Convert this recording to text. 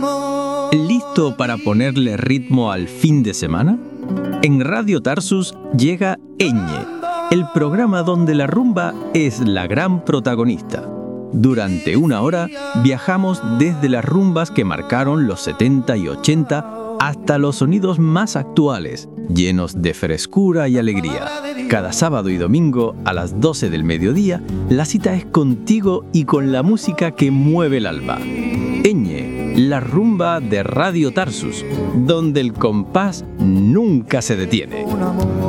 ¿Listo para ponerle ritmo al fin de semana? En Radio Tarsus llega Eñe, el programa donde la rumba es la gran protagonista. Durante una hora viajamos desde las rumbas que marcaron los 70 y 80 hasta los sonidos más actuales, llenos de frescura y alegría. Cada sábado y domingo a las 12 del mediodía, la cita es contigo y con la música que mueve el alma. Eñe, la rumba de Radio Tarsus, donde el compás nunca se detiene.